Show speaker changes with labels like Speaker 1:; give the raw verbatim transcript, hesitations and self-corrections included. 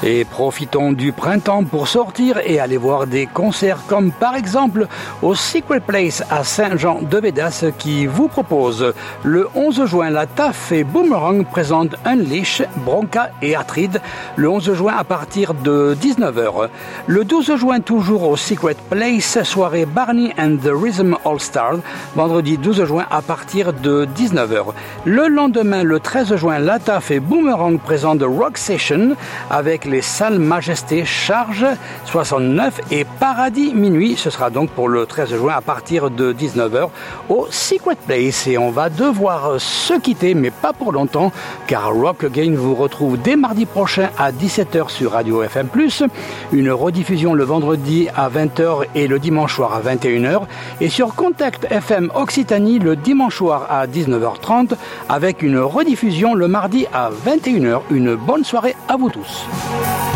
Speaker 1: Et profitons du printemps pour sortir et aller voir des concerts comme par exemple au Secret Place à Saint-Jean-de-Védas qui vous propose le onze juin la T A F et Boomerang présente Unleash, Bronca et Artride le onze juin à partir de dix-neuf heures. Le douze juin toujours au Secret Place, soirée Barney and the Rhythm All Stars, vendredi douze juin à partir de dix-neuf heures. Le lendemain, le treize juin, la T A F et Boomerang présentent Rock Session avec les salles Majesté Charge soixante-neuf et Paradis Minuit. Ce sera donc pour le treize juin à partir de dix-neuf heures au Secret Place. Et on va devoir se quitter, mais pas pour longtemps, car Rock Again vous retrouve dès mardi prochain à dix-sept heures sur Radio F M plus, une rediffusion le vendredi à vingt heures et le dimanche soir à vingt et une heures, et sur Contact F M Occitanie le dimanche soir à dix-neuf heures trente, avec une rediffusion le mardi à vingt et une heures. Une bonne soirée à vous tous.